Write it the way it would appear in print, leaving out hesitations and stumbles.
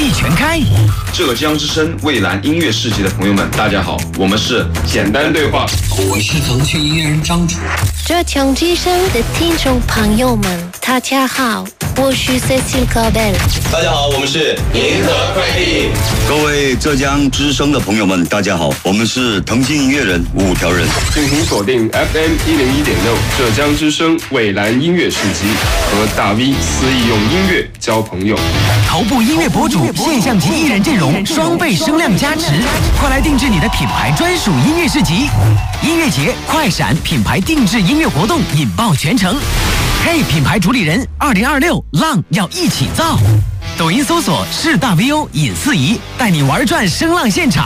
力全开。 浙江之声蔚蓝音乐市集的朋友们，大家好，我们是简单对话， 我是腾讯音乐人张楚。 浙江之声的听众朋友们，大家好，我是 Cecil Cabel。 大家好，我们是银河快递。 各位浙江之声的朋友们，大家好，我们是腾讯音乐人五条人。 敬请锁定 FM101.6浙江之声蔚蓝音乐市集，和大 V 肆意用音乐交朋友。 头部音乐博主、现象级艺人阵容，双倍声量加持，快来定制你的品牌专属音乐市集。音乐节快闪品牌定制音乐活动引爆全城。嘿，品牌主理人，2026浪要一起造。抖音搜索是大 VO 尹四仪，带你玩转声浪现场。